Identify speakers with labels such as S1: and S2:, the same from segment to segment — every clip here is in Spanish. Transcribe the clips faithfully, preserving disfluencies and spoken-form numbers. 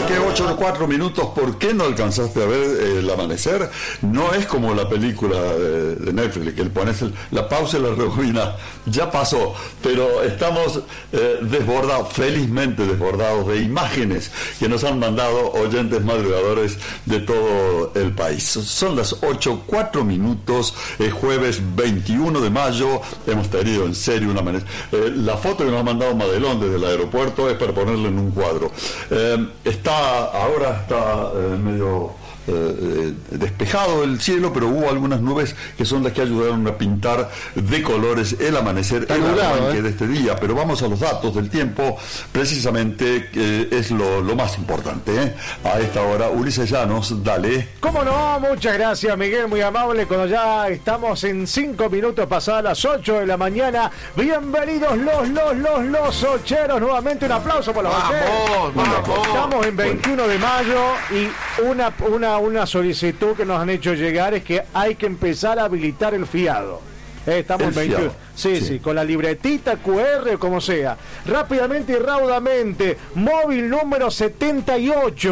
S1: que ocho o cuatro minutos, ¿por qué no alcanzaste a ver eh, el amanecer? No es como la película de, de Netflix, que le pones el, la pausa y la rebobina, ya pasó, pero estamos eh, desbordados, felizmente desbordados de imágenes que nos han mandado oyentes madrugadores de todo el país. Son las ocho, cuatro minutos, es jueves veintiuno de mayo, hemos tenido en serio una amanecer. Eh, la foto que nos ha mandado Madelón desde el aeropuerto es para ponerla en un cuadro. Eh, está, ahora está eh, medio eh, despejado el cielo, pero hubo algunas nubes que son las que ayudaron a pintar de colores el amanecer, el arranque ¿eh? de este día. Pero vamos a los datos del tiempo, precisamente, que es lo, lo más importante, ¿eh? A esta hora, Ulises Llanos, dale.
S2: ¿Cómo no? Muchas gracias, Miguel, muy amable, cuando ya estamos en cinco minutos pasadas las ocho de la mañana. Bienvenidos los, los, los, los ocheros, nuevamente un aplauso por los ocheros. Vamos, estamos en veintiuno de mayo y una, una, una solicitud que nos han hecho llegar es que hay que empezar a habilitar el fiado. Eh, estamos en veintiuno. Sí, sí, sí, con la libretita Q R o como sea. Rápidamente y raudamente, móvil número setenta y ocho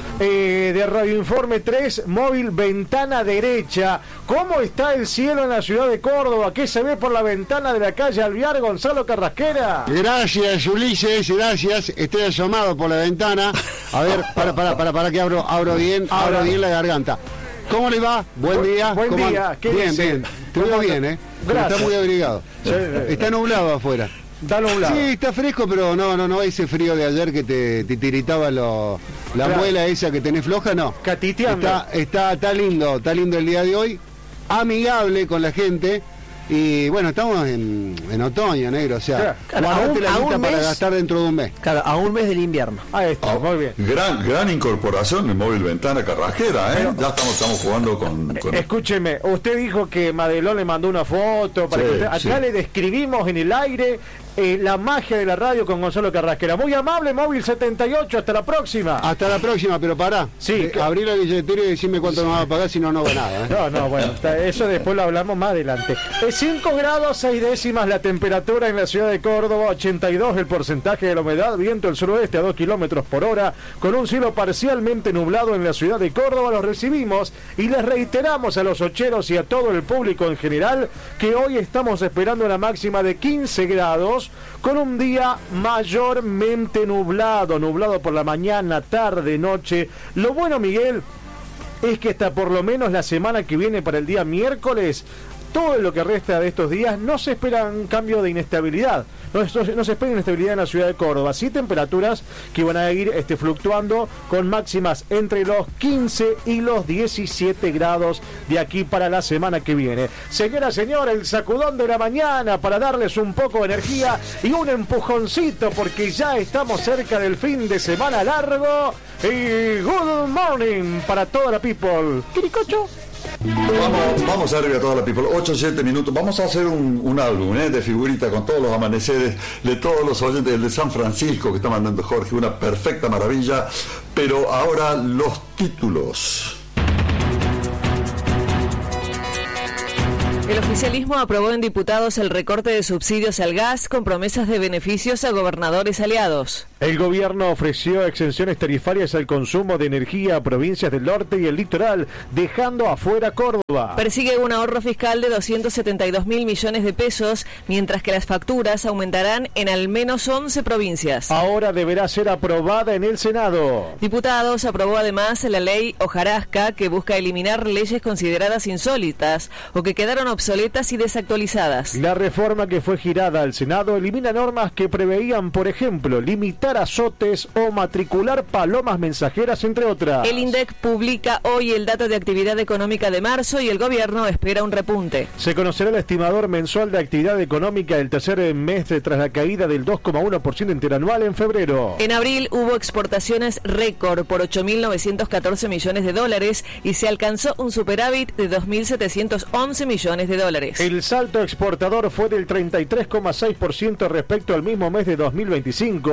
S2: eh, de Radio Informe tres, móvil ventana derecha. ¿Cómo está el cielo en la ciudad de Córdoba? ¿Qué se ve por la ventana de la calle Alvear, Gonzalo Carrasquera?
S3: Gracias, Ulises, gracias. Estoy asomado por la ventana. A ver, para, para, para, para que abro, abro bien, abro bien la garganta. ¿Cómo le va? Buen día.
S2: Buen
S3: ¿Cómo
S2: día. ¿Qué
S3: bien,
S2: dice?
S3: bien. Te veo bien, ¿eh?
S2: Gracias.
S3: Está muy abrigado.
S2: Sí,
S3: está nublado afuera.
S2: Está nublado.
S3: Sí, está fresco, pero no, no, no ese frío de ayer que te, te tiritaba lo, la
S2: claro.
S3: muela esa que tenés floja, no.
S2: Catiteando.
S3: Está, está, está lindo, está lindo el día de hoy. Amigable con la gente. Y bueno, estamos en, en otoño, negro, o sea,
S4: claro,
S3: guardate
S4: un,
S3: la lista para
S4: mes,
S3: gastar dentro de un mes.
S4: Claro, a un mes del invierno.
S2: Ahí está,
S1: Oh,
S2: muy bien.
S1: Gran, gran incorporación en móvil ventana Carrasquera, ¿eh? Pero, ya estamos, estamos jugando con, con...
S2: Escúcheme, usted dijo que Madelón le mandó una foto para
S1: sí,
S2: que usted... Acá
S1: sí.
S2: le describimos en el aire eh, la magia de la radio con Gonzalo Carrasquera. Muy amable, móvil setenta y ocho, hasta la próxima.
S3: Hasta la próxima, pero pará.
S2: Sí,
S3: eh,
S2: que...
S3: abrí la billetera y decime cuánto nos va a pagar, si no, no va nada. ¿eh?
S2: No, no, bueno, eso después lo hablamos más adelante. cinco grados, seis décimas la temperatura en la ciudad de Córdoba, ochenta y dos el porcentaje de la humedad, viento del suroeste a dos kilómetros por hora, con un cielo parcialmente nublado en la ciudad de Córdoba. Los recibimos y les reiteramos a los ocheros y a todo el público en general que hoy estamos esperando una máxima de quince grados, con un día mayormente nublado, nublado por la mañana, tarde, noche. Lo bueno, Miguel, es que hasta por lo menos la semana que viene, para el día miércoles, todo lo que resta de estos días, no se espera un cambio de inestabilidad. No, no, no se espera inestabilidad en la ciudad de Córdoba. Sí, temperaturas que van a ir este, fluctuando con máximas entre los quince y los diecisiete grados de aquí para la semana que viene. Señora, señora, el sacudón de la mañana para darles un poco de energía y un empujoncito, porque ya estamos cerca del fin de semana largo. Y good morning para toda la people. ¿Quiricocho?
S1: Vamos, vamos arriba a toda la people, ocho o siete minutos. Vamos a hacer un, un álbum ¿eh? de figuritas con todos los amaneceres de todos los oyentes, el de San Francisco que está mandando Jorge, una perfecta maravilla. Pero ahora los títulos.
S5: El oficialismo aprobó en diputados el recorte de subsidios al gas con promesas de beneficios a gobernadores aliados.
S2: El gobierno ofreció exenciones tarifarias al consumo de energía a provincias del norte y el litoral, dejando afuera Córdoba.
S5: Persigue un ahorro fiscal de doscientos setenta y dos mil millones de pesos, mientras que las facturas aumentarán en al menos once provincias.
S2: Ahora deberá ser aprobada en el Senado.
S5: Diputados aprobó además la ley hojarasca, que busca eliminar leyes consideradas insólitas o que quedaron obsoletas y desactualizadas.
S2: La reforma que fue girada al Senado elimina normas que preveían, por ejemplo, limitar azotes o matricular palomas mensajeras, entre otras.
S5: El INDEC publica hoy el dato de actividad económica de marzo y el gobierno espera un repunte.
S2: Se conocerá el estimador mensual de actividad económica del tercer mes tras la caída del dos coma uno por ciento interanual en febrero.
S5: En abril hubo exportaciones récord por ocho mil novecientos catorce millones de dólares y se alcanzó un superávit de dos mil setecientos once millones de dólares.
S2: El salto exportador fue del treinta y tres coma seis por ciento respecto al mismo mes de dos mil veinticinco,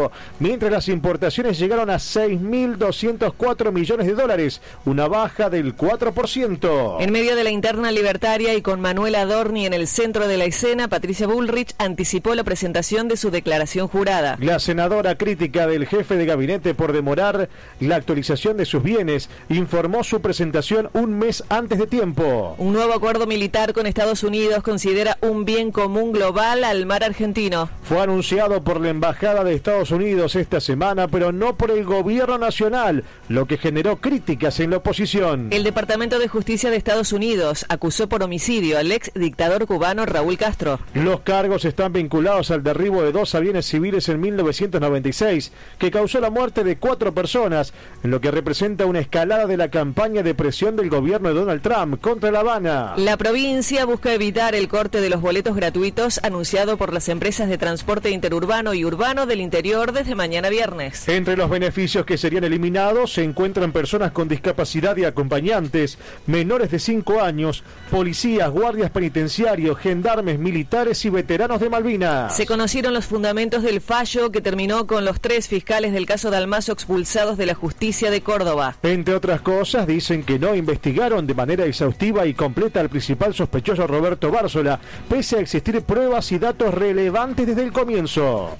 S2: mientras las importaciones llegaron a seis mil doscientos cuatro millones de dólares, una baja del cuatro por ciento.
S5: En medio de la interna libertaria y con Manuel Adorni en el centro de la escena, Patricia Bullrich anticipó la presentación de su declaración jurada.
S2: La senadora, crítica del jefe de gabinete por demorar la actualización de sus bienes, informó su presentación un mes antes de tiempo.
S5: Un nuevo acuerdo militar con Estados Unidos considera un bien común global al mar argentino.
S2: Fue anunciado por la Embajada de Estados Unidos esta semana, pero no por el gobierno nacional, lo que generó críticas en la oposición.
S5: El Departamento de Justicia de Estados Unidos acusó por homicidio al ex dictador cubano Raúl Castro.
S2: Los cargos están vinculados al derribo de dos aviones civiles en mil novecientos noventa y seis, que causó la muerte de cuatro personas, en lo que representa una escalada de la campaña de presión del gobierno de Donald Trump contra La Habana.
S5: La provincia busca evitar el corte de los boletos gratuitos anunciado por las empresas de transporte interurbano y urbano del interior desde mañana viernes.
S2: Entre los beneficios que serían eliminados se encuentran personas con discapacidad y acompañantes, menores de cinco años, policías, guardias penitenciarios, gendarmes, militares y veteranos de Malvinas.
S5: Se conocieron los fundamentos del fallo que terminó con los tres fiscales del caso Dalmacio expulsados de la justicia de Córdoba.
S2: Entre otras cosas, dicen que no investigaron de manera exhaustiva y completa al principal sospechoso Roberto Bárzola, pese a existir pruebas y datos relevantes desde el comienzo.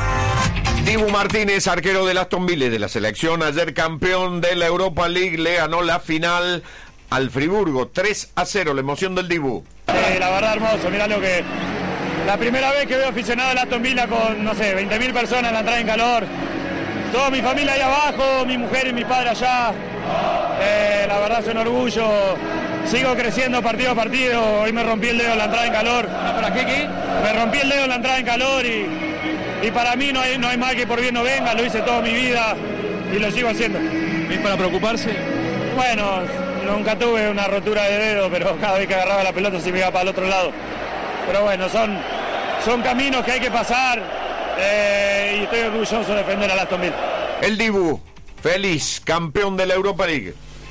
S4: Dibu Martínez, arquero del Aston Villa de la selección, ayer campeón de la Europa League, le ganó la final al Friburgo, tres a cero, la emoción del Dibu.
S6: Eh, la verdad hermoso, mirá lo que... La primera vez que veo aficionado al Aston Villa con, no sé, veinte mil personas en la entrada en calor, toda mi familia ahí abajo, mi mujer y mi padre allá, eh, la verdad es un orgullo, sigo creciendo partido a partido, hoy me rompí el dedo en la entrada en calor. ¿Para qué, qué? Me rompí el dedo en la entrada en calor y... Y para mí no hay, no hay mal que por bien no venga, lo hice toda mi vida y lo sigo haciendo.
S7: ¿Es para preocuparse?
S6: Bueno, nunca tuve una rotura de dedo, pero cada vez que agarraba la pelota se me iba para el otro lado. Pero bueno, son, son caminos que hay que pasar eh, y estoy orgulloso de defender al Aston Villa.
S4: El Dibu, feliz, campeón de la Europa League.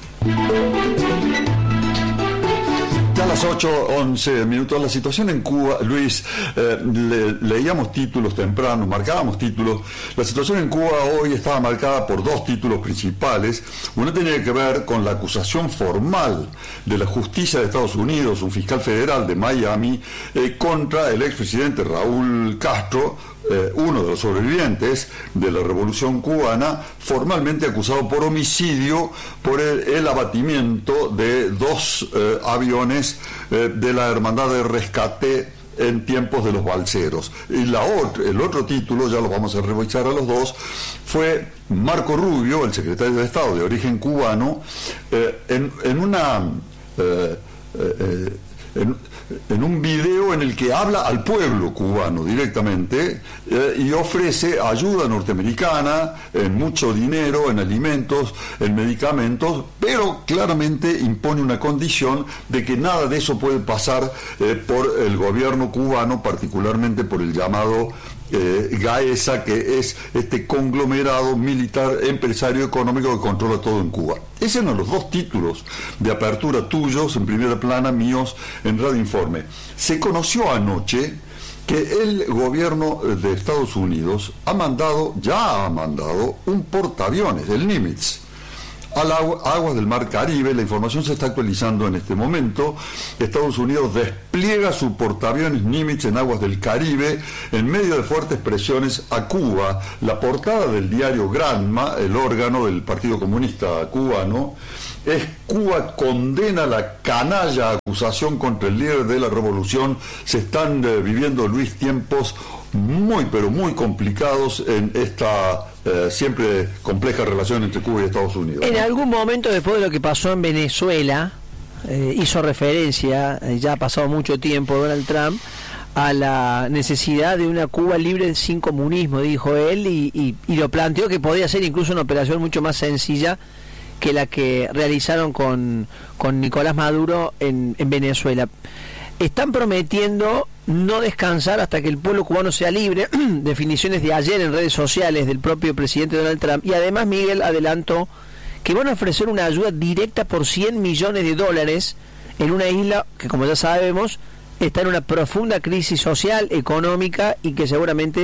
S1: Ya a las ocho once minutos, la situación en Cuba, Luis, eh, le, leíamos títulos tempranos, marcábamos títulos. La situación en Cuba hoy estaba marcada por dos títulos principales. Uno tenía que ver con la acusación formal de la justicia de Estados Unidos, un fiscal federal de Miami, eh, contra el expresidente Raúl Castro, Eh, uno de los sobrevivientes de la Revolución Cubana, formalmente acusado por homicidio por el, el abatimiento de dos eh, aviones eh, de la Hermandad de Rescate en tiempos de los balseros. Y la otro, el otro título, ya lo vamos a revisar a los dos, fue Marco Rubio, el secretario de Estado de origen cubano, eh, en, en una... Eh, eh, en, en un video en el que habla al pueblo cubano directamente eh, y ofrece ayuda norteamericana en mucho dinero, en alimentos, en medicamentos, pero claramente impone una condición de que nada de eso puede pasar eh, por el gobierno cubano, particularmente por el llamado Eh, GAESA, que es este conglomerado militar, empresario, económico que controla todo en Cuba. Esos eran los dos títulos de apertura tuyos, en primera plana, míos, en Radio Informe. Se conoció anoche que el gobierno de Estados Unidos ha mandado, ya ha mandado, un portaaviones, el Nimitz, a las aguas del Mar Caribe. La información se está actualizando en este momento. Estados Unidos despliega su portaaviones Nimitz en aguas del Caribe en medio de fuertes presiones a Cuba. La portada del diario Granma, el órgano del Partido Comunista Cubano, es: Cuba condena la canalla acusación contra el líder de la revolución. Se están eh, viviendo, Luis, tiempos muy pero muy complicados en esta eh, siempre compleja relación entre Cuba y Estados Unidos.
S8: En algún momento, después de lo que pasó en Venezuela, eh, hizo referencia, eh, ya ha pasado mucho tiempo, Donald Trump, a la necesidad de una Cuba libre sin comunismo, dijo él, y, y, y lo planteó que podía ser incluso una operación mucho más sencilla que la que realizaron con, con Nicolás Maduro en, en Venezuela. Están prometiendo no descansar hasta que el pueblo cubano sea libre, definiciones de ayer en redes sociales del propio presidente Donald Trump, y además Miguel adelantó que van a ofrecer una ayuda directa por cien millones de dólares en una isla que, como ya sabemos, está en una profunda crisis social, económica, y que seguramente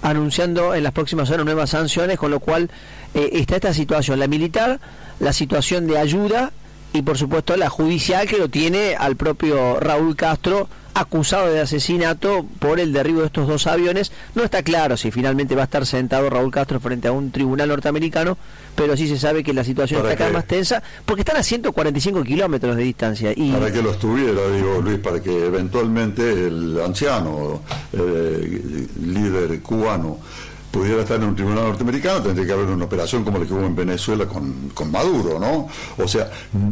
S8: anunciando en las próximas horas nuevas sanciones, con lo cual eh, está esta situación, la militar, la situación de ayuda y por supuesto la judicial, que lo tiene al propio Raúl Castro acusado de asesinato por el derribo de estos dos aviones. No está claro si finalmente va a estar sentado Raúl Castro frente a un tribunal norteamericano, pero sí se sabe que la situación está cada vez más tensa, porque están a ciento cuarenta y cinco kilómetros de distancia. Y
S1: para que lo estuviera, digo Luis, para que eventualmente el anciano eh, líder cubano pudiera estar en un tribunal norteamericano, tendría que haber una operación como la que hubo en Venezuela con, con Maduro, ¿no? O sea,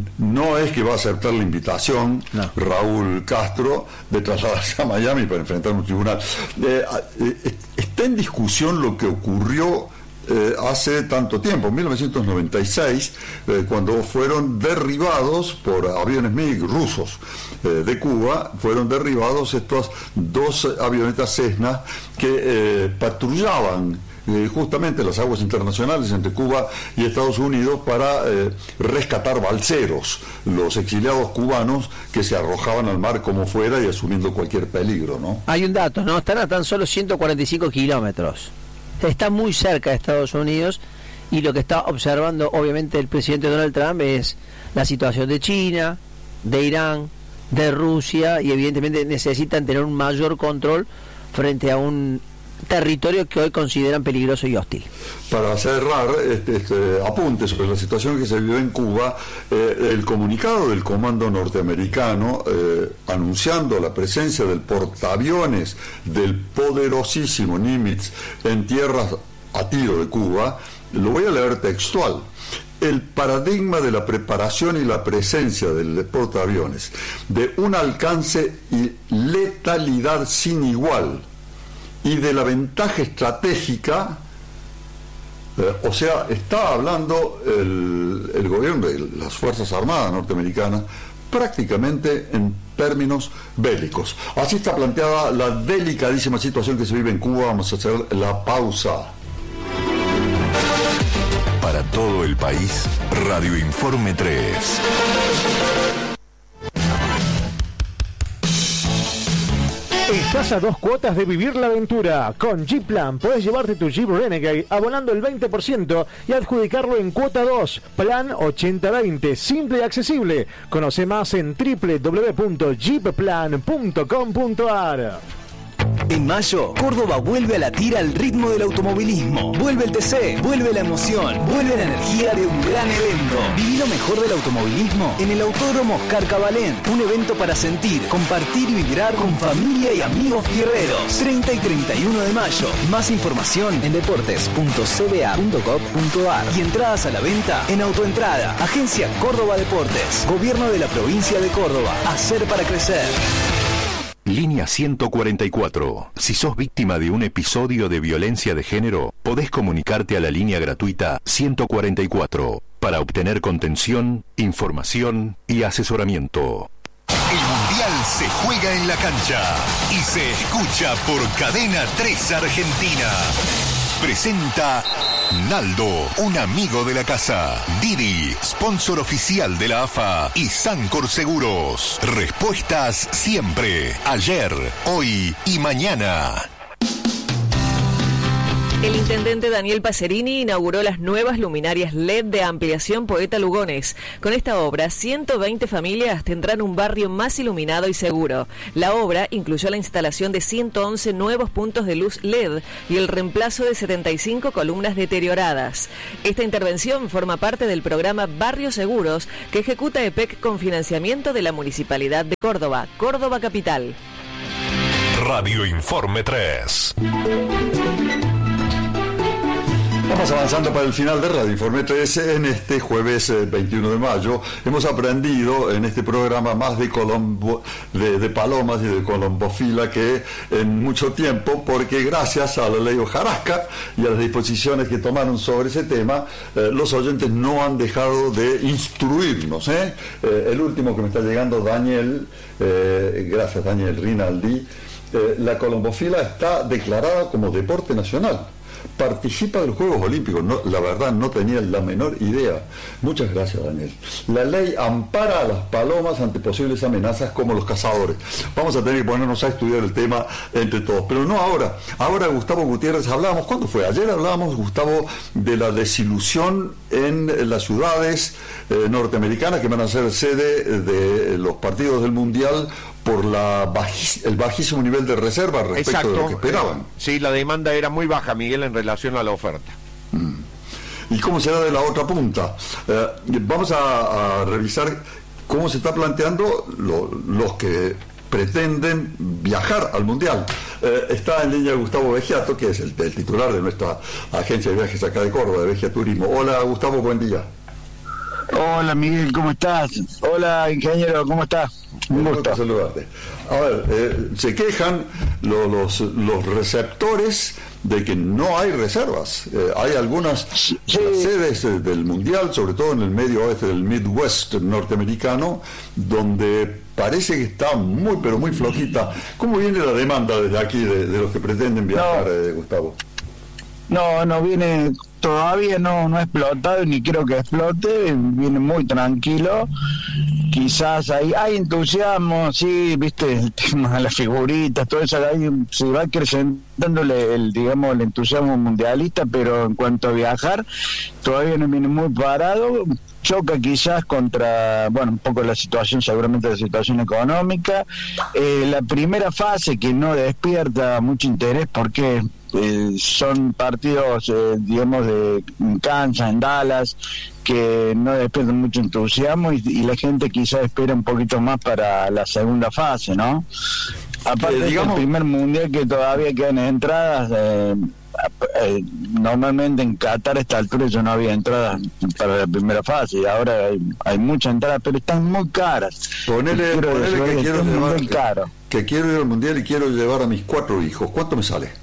S1: no es que va a aceptar la invitación no. Raúl Castro de trasladarse a Miami para enfrentar un tribunal. Eh, eh, está en discusión lo que ocurrió eh, hace tanto tiempo, en mil novecientos noventa y seis, eh, cuando fueron derribados por aviones MiG rusos eh, de Cuba, fueron derribados estos dos avionetas Cessna que eh, patrullaban eh, justamente las aguas internacionales entre Cuba y Estados Unidos para eh, rescatar balseros, los exiliados cubanos que se arrojaban al mar como fuera y asumiendo cualquier peligro, ¿no?
S8: Hay un dato, ¿no? Están a tan solo ciento cuarenta y cinco kilómetros. Está muy cerca de Estados Unidos, y lo que está observando obviamente el presidente Donald Trump es la situación de China, de Irán, de Rusia, y evidentemente necesitan tener un mayor control frente a un territorio que hoy consideran peligroso y hostil.
S1: Para cerrar, este, este apunte sobre la situación que se vive en Cuba, eh, el comunicado del comando norteamericano eh, anunciando la presencia del portaaviones del poderosísimo Nimitz en tierras a tiro de Cuba, lo voy a leer textual. El paradigma de la preparación y la presencia del portaaviones de un alcance y letalidad sin igual y de la ventaja estratégica, eh, o sea, está hablando el, el gobierno de las Fuerzas Armadas norteamericanas prácticamente en términos bélicos. Así está planteada la delicadísima situación que se vive en Cuba. Vamos a hacer la pausa.
S7: Para todo el país, Radio Informe tres.
S2: Estás a dos cuotas de vivir la aventura. Con G-Plan puedes llevarte tu Jeep Renegade abonando el veinte por ciento y adjudicarlo en cuota dos. Plan ochenta veinte, simple y accesible. Conoce más en doble u doble u doble u punto jeep plan punto com punto a r.
S9: En mayo, Córdoba vuelve a latir al ritmo del automovilismo. Vuelve el T C, vuelve la emoción, vuelve la energía de un gran evento. Viví lo mejor del automovilismo en el Autódromo Oscar Cabalén. Un evento para sentir, compartir y vibrar con familia y amigos fierreros. treinta y treinta y uno de mayo. Más información en deportes punto c b a punto gov punto a r y entradas a la venta en Autoentrada. Agencia Córdoba Deportes. Gobierno de la provincia de Córdoba. Hacer para crecer.
S7: Línea ciento cuarenta y cuatro. Si sos víctima de un episodio de violencia de género, podés comunicarte a la línea gratuita ciento cuarenta y cuatro para obtener contención, información y asesoramiento.
S10: El Mundial se juega en la cancha y se escucha por Cadena tres Argentina. Presenta Naldo, un amigo de la casa. Didi, sponsor oficial de la A F A. Y Sancor Seguros. Respuestas siempre. Ayer, hoy y mañana.
S5: El intendente Daniel Pacerini inauguró las nuevas luminarias L E D de ampliación Poeta Lugones. Con esta obra, ciento veinte familias tendrán un barrio más iluminado y seguro. La obra incluyó la instalación de ciento once nuevos puntos de luz L E D y el reemplazo de setenta y cinco columnas deterioradas. Esta intervención forma parte del programa Barrios Seguros que ejecuta E P E C con financiamiento de la Municipalidad de Córdoba, Córdoba Capital.
S7: Radio Informe tres.
S1: Vamos avanzando para el final de Radio Informe tres en este jueves veintiuno de mayo. Hemos aprendido en este programa más de, colombo, de, de palomas y de colombofila que en mucho tiempo, porque gracias a la ley Hojarasca y a las disposiciones que tomaron sobre ese tema, eh, los oyentes no han dejado de instruirnos. ¿eh? Eh, el último que me está llegando, Daniel, eh, gracias Daniel Rinaldi, eh, la colombofila está declarada como deporte nacional. participa de los Juegos Olímpicos. No, la verdad no tenía la menor idea. Muchas gracias, Daniel. La ley ampara a las palomas ante posibles amenazas como los cazadores. Vamos a tener que ponernos a estudiar el tema entre todos, pero no ahora. Ahora, Gustavo Gutiérrez, hablábamos, ¿cuándo fue? Ayer hablábamos, Gustavo, de la desilusión en las ciudades eh, norteamericanas que van a ser sede de los partidos del Mundial por la bají, el bajísimo nivel de reserva respecto
S4: Exacto.
S1: de lo que esperaban.
S4: Eh, sí, la demanda era muy baja, Miguel, en relación a la oferta.
S1: Mm. ¿Y cómo será de la otra punta? Eh, vamos a, a revisar cómo se está planteando lo, los que pretenden viajar al Mundial. Eh, está en línea Gustavo Vegiato, que es el, el titular de nuestra agencia de viajes acá de Córdoba, de Vegia Turismo. Hola, Gustavo, buen día.
S11: Hola, Miguel, ¿cómo estás? Hola, ingeniero, ¿cómo estás? Un gusto
S1: saludarte. A ver, eh, se quejan lo, los, los receptores de que no hay reservas. Eh, hay algunas sí. sedes eh, del Mundial, sobre todo en el medio oeste del Midwest norteamericano, donde parece que está muy, pero muy flojita. ¿Cómo viene la demanda desde aquí de, de los que pretenden viajar, no. eh, Gustavo?
S11: No, no viene... Todavía no, no ha explotado, ni creo que explote, viene muy tranquilo. Quizás hay, hay entusiasmo, sí, viste, el tema de las figuritas, todo eso, hay, se va acrecentándole el, digamos, el entusiasmo mundialista, pero en cuanto a viajar, todavía no viene muy parado. Choca quizás contra, bueno, un poco la situación, seguramente la situación económica. Eh, la primera fase que no despierta mucho interés porque eh, son partidos, eh, digamos, de Kansas, en Dallas, que no despiertan mucho entusiasmo y, y la gente quizás espera un poquito más para la segunda fase, ¿no? Aparte eh, digamos, del primer mundial que todavía quedan entradas, eh, Eh, normalmente en Qatar a esta altura yo no había entradas para la primera fase y ahora hay, hay muchas entradas, pero están muy caras.
S1: Ponele,
S11: quiero
S1: ponele
S11: decir,
S1: que, quiero llevar,
S11: muy caro.
S1: que, que quiero ir al Mundial y quiero llevar a mis cuatro hijos. ¿Cuánto me sale?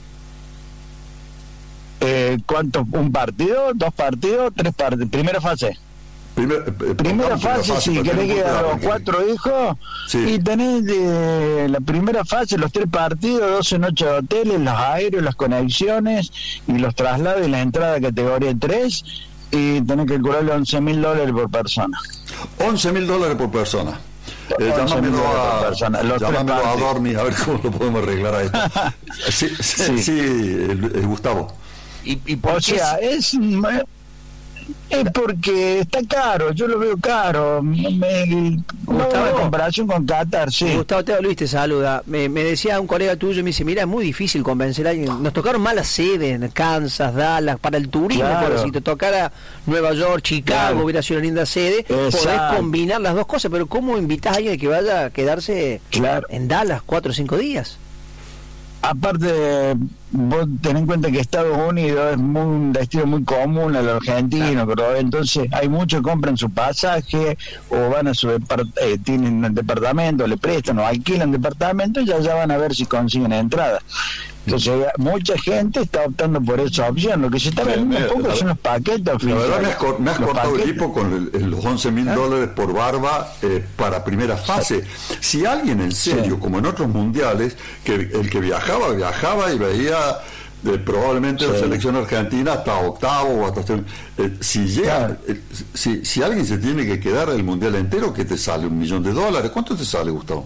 S11: Eh, ¿Cuánto? ¿Un partido? ¿Dos partidos? ¿Tres partidos? ¿Primera fase?
S1: Primer, eh,
S11: primera fase,
S1: fase,
S11: si querés que a los
S1: porque...
S11: cuatro hijos, sí. Y tenés de la primera fase, los tres partidos, doce noches de hoteles, los aéreos, las conexiones y los traslados y la entrada categoría tres, y tenés que calcularle once mil dólares por persona.
S1: once mil dólares por persona. Eh, llámamelo a, llámamelo a Dormi, a ver cómo lo podemos arreglar a esto. sí, sí, sí. sí el, el Gustavo.
S11: ¿Y, y por o sea, es... Es porque está caro, yo lo veo caro. Me, Gustavo, en comparación con Qatar, sí.
S8: Gustavo, Teo Luis te saluda. Me, me decía un colega tuyo, me dice, mira, es muy difícil convencer a alguien. Nos tocaron malas sedes en Kansas, Dallas, para el turismo, claro. Pero si te tocara Nueva York, Chicago, claro. Hubiera sido una linda sede. Exacto. Podés combinar las dos cosas, pero ¿cómo invitas a alguien que vaya a quedarse claro. en Dallas cuatro o cinco días?
S11: Aparte, vos ten en cuenta que Estados Unidos es muy, un destino muy común al argentino, pero entonces hay muchos que compran su pasaje o van a su depart- eh, tienen un departamento, le prestan o alquilan departamento y ya, ya van a ver si consiguen entrada. Entonces mucha gente está optando por esa opción. Lo que se está vendiendo un poco son los paquetes.
S1: La verdad me has, cor- me has cortado paquetes. El hipo con el, el, los once mil dólares por barba eh, para primera fase. Si alguien en serio, sí. como en otros mundiales, que el que viajaba, viajaba y veía eh, probablemente sí. la selección argentina hasta octavo o hasta eh, si llega, claro. eh, si, si alguien se tiene que quedar el mundial entero, ¿qué te sale? ¿Un millón de dólares? ¿Cuánto te sale, Gustavo?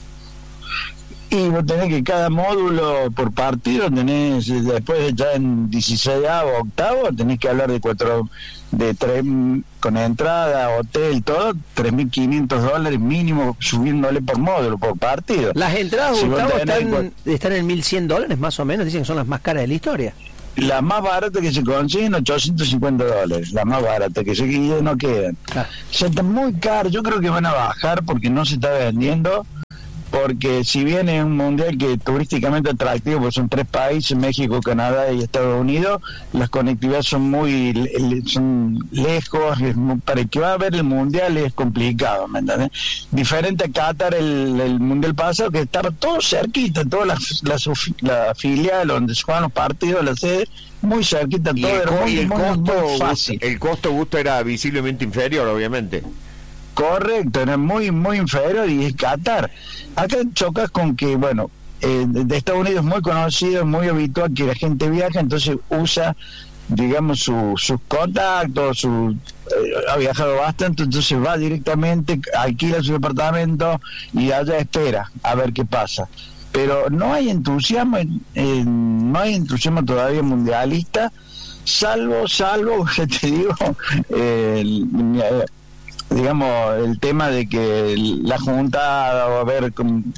S11: Y vos tenés que cada módulo por partido tenés, después ya en dieciséis o octavo, tenés que hablar de cuatro, de tres, con entrada, hotel, todo, tres mil quinientos dólares mínimo subiéndole por módulo, por partido.
S8: Las entradas, si Gustavo, están, están en mil cien dólares más o menos, dicen que son las más caras de la historia.
S11: La más barata que se consiguen, ochocientos cincuenta dólares, la más barata, que se no quedan. Ah. O sea, está muy caro, yo creo que van a bajar porque no se está vendiendo. Porque si bien es un mundial que turísticamente atractivo, pues son tres países, México, Canadá y Estados Unidos, las conectividades son muy son lejos, es muy, para el que va a ver el mundial es complicado, ¿me entiendes? Diferente a Qatar, el, el mundial pasado, que estaba todo cerquita, todas las las la filial donde se juegan los partidos, la sede, muy cerquita,
S4: y
S11: todo
S4: el,
S11: era muy,
S4: y el
S11: muy,
S4: costo,
S11: muy fácil.
S4: El costo gusto era visiblemente inferior, obviamente.
S11: Correcto, era muy muy inferior y es Qatar. Acá chocas con que, bueno, eh, de Estados Unidos es muy conocido, es muy habitual que la gente viaja, entonces usa, digamos, su, sus contactos, su, eh, ha viajado bastante, entonces va directamente, alquila su departamento y allá espera a ver qué pasa. Pero no hay entusiasmo, eh, no hay entusiasmo todavía mundialista, salvo, salvo, que te digo, eh, el, digamos, el tema de que la Junta va a ver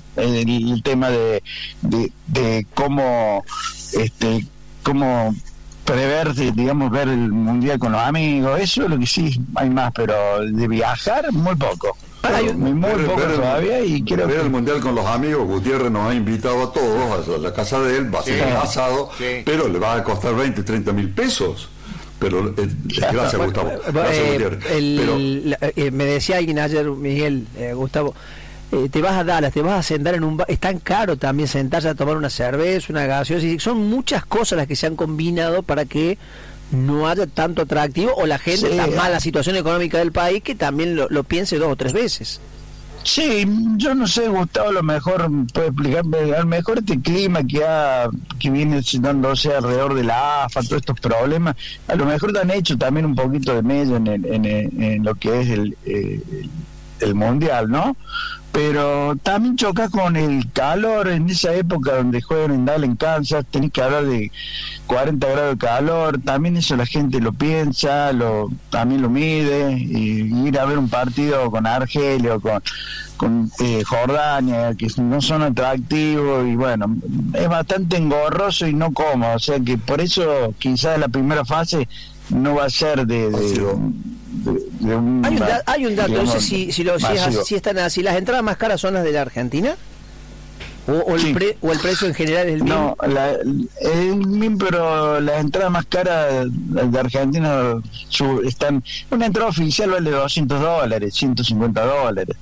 S11: el, el tema de, de, de cómo, este, cómo prever, digamos, ver el mundial con los amigos, eso es lo que sí hay más, pero de viajar muy poco. Hay muy, muy
S1: ver,
S11: poco
S1: ver
S11: todavía
S1: el,
S11: y quiero
S1: ver
S11: que...
S1: el mundial con los amigos. Gutiérrez nos ha invitado a todos a la casa de él, va a ser un asado, sí. pero le va a costar veinte, treinta mil pesos. Pero eh, gracias, Gustavo. Gracias,
S8: eh,
S1: Gutiérrez.
S8: El,
S1: pero,
S8: la, eh, me decía alguien ayer, Miguel, eh, Gustavo, eh, te vas a Dallas, te vas a sentar en un bar, es tan caro también sentarse a tomar una cerveza, una gaseosa, y son muchas cosas las que se han combinado para que no haya tanto atractivo, o la gente,
S11: sí,
S8: la
S11: eh.
S8: mala situación económica del país, que también lo, lo piense dos o tres veces.
S11: Sí, yo no sé, Gustavo, a lo mejor puede explicarme, a lo mejor este clima que ha, que viene dándose alrededor de la A F A, todos estos problemas, a lo mejor han hecho también un poquito de medio en, el, en, el, en lo que es el, el, el mundial, ¿no? Pero también choca con el calor en esa época donde juegan en Dallas, en Kansas, tenés que hablar de cuarenta grados de calor, también eso la gente lo piensa, lo también lo mide, y ir a ver un partido con Argelia o con, con eh, Jordania, que no son atractivos, y bueno, es bastante engorroso y no cómodo, o sea que por eso quizás la primera fase no va a ser de... de De, de un,
S8: hay, un da, hay un dato,
S11: digamos,
S8: no sé si, si, lo, si, es, si están así. ¿Las entradas más caras son las de la Argentina? ¿O, o,
S11: sí.
S8: el, pre, o el precio en general es el mismo?
S11: No, la, el mismo, pero las entradas más caras de Argentina su, están... Una entrada oficial vale doscientos dólares, ciento cincuenta dólares.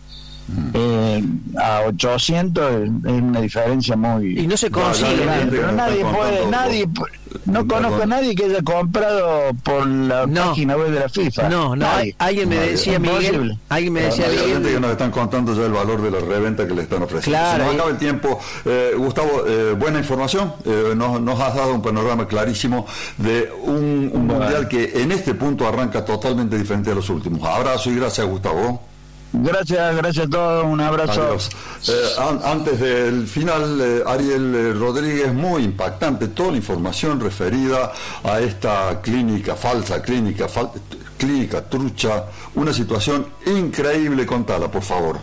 S11: Eh, a ochocientos es una diferencia muy...
S8: Y no se consigue.
S11: No, pero nadie puede, nadie... No conozco a nadie que haya comprado por la no. página web de la FIFA.
S8: No, no, hay, alguien me decía, Miguel, alguien me decía,
S1: hay
S8: Miguel,
S1: gente que nos están contando ya el valor de la reventa que le están ofreciendo.
S8: Claro,
S1: se nos acaba el tiempo. eh, Gustavo, eh, buena información, eh, nos, nos has dado un panorama clarísimo de un, un bueno. mundial que en este punto arranca totalmente diferente a los últimos. Abrazo y gracias, Gustavo.
S11: Gracias, gracias a todos, un abrazo.
S1: Eh, an, antes del final, eh, Ariel eh, Rodríguez, muy impactante toda la información referida a esta clínica, falsa clínica, fal, clínica trucha, una situación increíble, contala, por favor.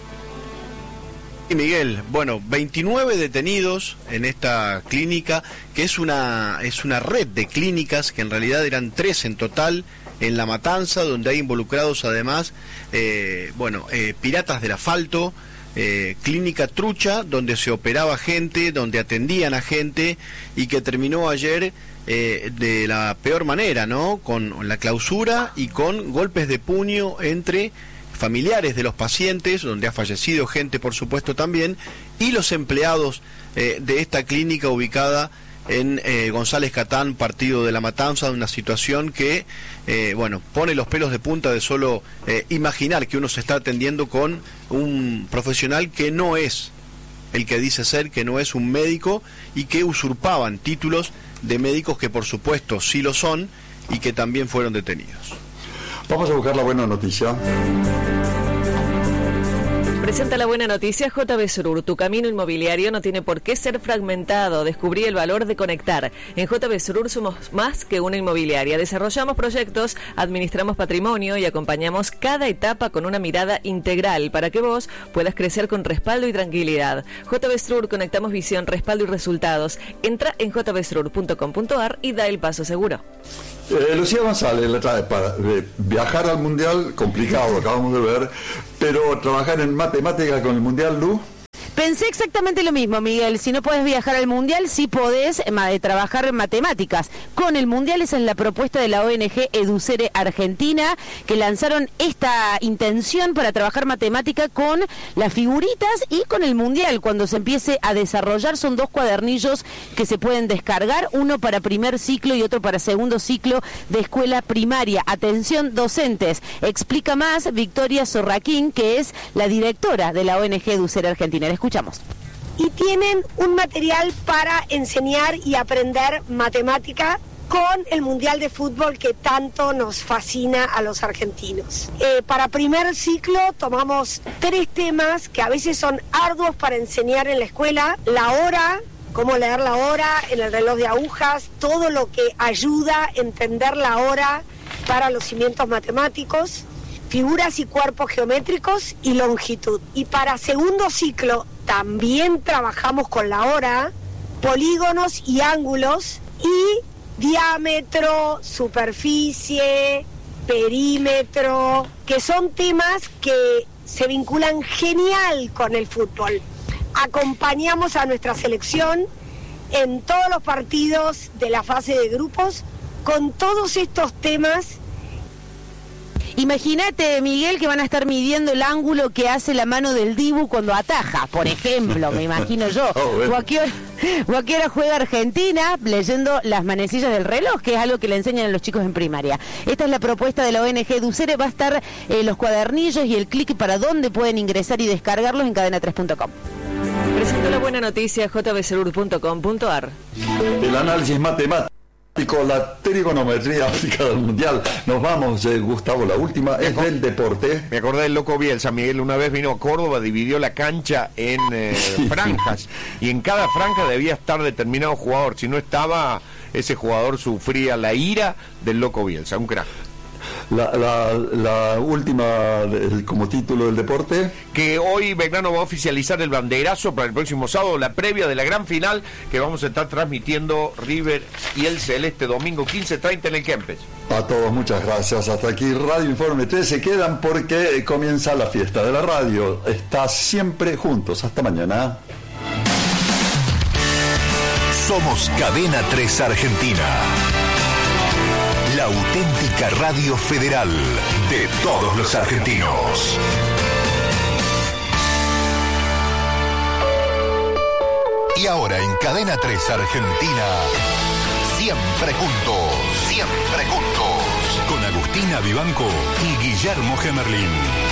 S12: Y Miguel, bueno, veintinueve detenidos en esta clínica, que es una, es una red de clínicas, que en realidad eran tres en total, en La Matanza, donde hay involucrados además, eh, bueno, eh, piratas del asfalto, eh, clínica trucha, donde se operaba gente, donde atendían a gente, y que terminó ayer eh, de la peor manera, ¿no? Con la clausura y con golpes de puño entre familiares de los pacientes, donde ha fallecido gente, por supuesto, también, y los empleados eh, de esta clínica ubicada en eh, González Catán, partido de La Matanza, de una situación que, eh, bueno, pone los pelos de punta de solo eh, imaginar que uno se está atendiendo con un profesional que no es el que dice ser, que no es un médico, y que usurpaban títulos de médicos que por supuesto sí lo son y que también fueron detenidos.
S1: Vamos a buscar la buena noticia.
S5: Presenta la buena noticia J B Surur. Tu camino inmobiliario no tiene por qué ser fragmentado. Descubrí el valor de conectar. En J B Surur somos más que una inmobiliaria. Desarrollamos proyectos, administramos patrimonio y acompañamos cada etapa con una mirada integral para que vos puedas crecer con respaldo y tranquilidad. J B Surur, conectamos visión, respaldo y resultados. Entra en j b surur punto com punto a r y da el paso seguro.
S1: Eh, Lucía González la trae para eh, viajar al mundial, complicado, acabamos de ver, pero trabajar en matemática con el mundial, Lu.
S13: Pensé exactamente lo mismo, Miguel. Si no podés viajar al Mundial, sí podés eh, trabajar en matemáticas. Con el Mundial es en la propuesta de la O N G Educere Argentina, que lanzaron esta intención para trabajar matemática con las figuritas y con el Mundial. Cuando se empiece a desarrollar, son dos cuadernillos que se pueden descargar, uno para primer ciclo y otro para segundo ciclo de escuela primaria. Atención, docentes. Explica más Victoria Sorraquín, que es la directora de la O N G Educere Argentina. Escuchamos.
S14: y tienen un material para enseñar y aprender matemática con el Mundial de Fútbol que tanto nos fascina a los argentinos. Eh, para primer ciclo tomamos tres temas que a veces son arduos para enseñar en la escuela: la hora, cómo leer la hora en el reloj de agujas, todo lo que ayuda a entender la hora para los cimientos matemáticos, figuras y cuerpos geométricos y longitud. Y para segundo ciclo también trabajamos con la hora, polígonos y ángulos, y diámetro, superficie, perímetro, que son temas que se vinculan genial con el fútbol. Acompañamos a nuestra selección en todos los partidos de la fase de grupos con todos estos temas.
S13: Imagínate, Miguel, que van a estar midiendo el ángulo que hace la mano del Dibu cuando ataja, por ejemplo, me imagino yo.
S1: Oh, bueno.
S13: o, a qué hora, o a qué hora juega Argentina leyendo las manecillas del reloj, que es algo que le enseñan a los chicos en primaria. Esta es la propuesta de la O N G Educere. Va a estar eh, los cuadernillos y el clic para dónde pueden ingresar y descargarlos en cadena tres punto com.
S5: Presento la buena noticia j b salud punto com punto a r.
S1: El análisis matemático, la trigonometría básica del mundial. Nos vamos, eh, Gustavo, la última es del deporte.
S4: Me acordé del loco Bielsa, Miguel, una vez vino a Córdoba, dividió la cancha en eh, franjas, y en cada franja debía estar determinado jugador. Si no estaba, ese jugador sufría la ira del loco Bielsa, un crack.
S1: La, la, la última el, como título del deporte,
S4: que hoy Belgrano va a oficializar el banderazo para el próximo sábado, la previa de la gran final que vamos a estar transmitiendo River y el Celeste domingo quince treinta en el Kempes.
S1: A todos muchas gracias. Hasta aquí Radio Informe tres. Se quedan porque comienza la fiesta de la radio. Está siempre juntos. Hasta mañana.
S10: Somos Cadena tres Argentina, la auténtica radio federal de todos los argentinos. Y ahora en Cadena tres Argentina, siempre juntos, siempre juntos, con Agustina Vivanco y Guillermo Gemerlin.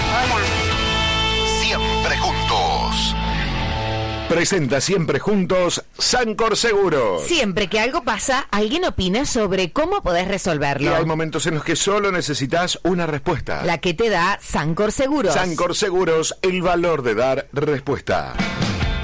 S10: Hola. Siempre juntos.
S15: Presenta Siempre Juntos Sancor Seguros.
S16: Siempre que algo pasa, alguien opina sobre cómo podés resolverlo.
S15: Y hay momentos en los que solo necesitas una respuesta.
S16: La que te da Sancor Seguros.
S15: Sancor Seguros, el valor de dar respuesta.